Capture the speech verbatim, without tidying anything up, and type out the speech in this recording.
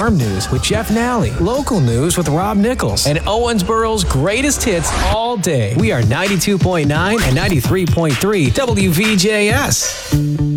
Farm News with Jeff Nally, local news with Rob Nichols, and Owensboro's greatest hits all day. We are ninety-two point nine and ninety-three point three W V J S.